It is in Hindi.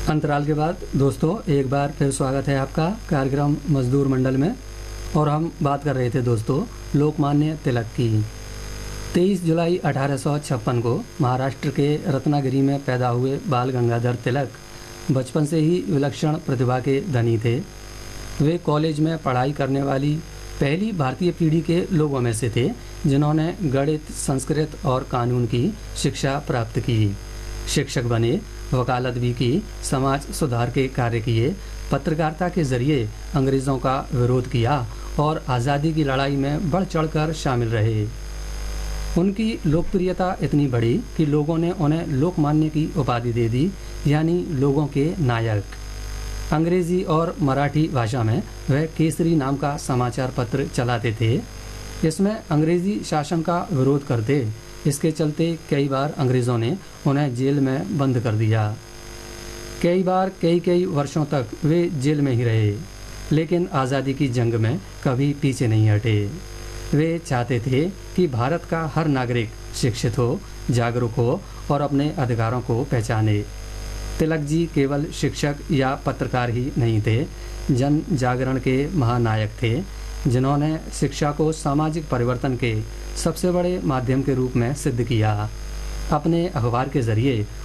अंतराल के बाद दोस्तों एक बार फिर स्वागत है आपका कार्यक्रम मजदूर मंडल में। और हम बात कर रहे थे दोस्तों लोकमान्य तिलक की। 23 जुलाई 1856 को महाराष्ट्र के रत्नागिरी में पैदा हुए बाल गंगाधर तिलक बचपन से ही विलक्षण प्रतिभा के धनी थे। वे कॉलेज में पढ़ाई करने वाली पहली भारतीय पीढ़ी के लोगों में से थे जिन्होंने गणित, संस्कृत और कानून की शिक्षा प्राप्त की। शिक्षक बने, वकालत भी की, समाज सुधार के कार्य किए, पत्रकारिता के जरिए अंग्रेज़ों का विरोध किया और आज़ादी की लड़ाई में बढ़ चढ़कर शामिल रहे। उनकी लोकप्रियता इतनी बढ़ी कि लोगों ने उन्हें लोकमान्य की उपाधि दे दी, यानी लोगों के नायक। अंग्रेज़ी और मराठी भाषा में वह केसरी नाम का समाचार पत्र चलाते थे। इसमें अंग्रेज़ी शासन का विरोध करते। इसके चलते कई बार अंग्रेज़ों ने उन्हें जेल में बंद कर दिया। कई बार कई वर्षों तक वे जेल में ही रहे, लेकिन आज़ादी की जंग में कभी पीछे नहीं हटे। वे चाहते थे कि भारत का हर नागरिक शिक्षित हो, जागरूक हो और अपने अधिकारों को पहचाने। तिलक जी केवल शिक्षक या पत्रकार ही नहीं थे, जन जागरण के महानायक थे जिन्होंने शिक्षा को सामाजिक परिवर्तन के सबसे बड़े माध्यम के रूप में सिद्ध किया। अपने अखबार के जरिए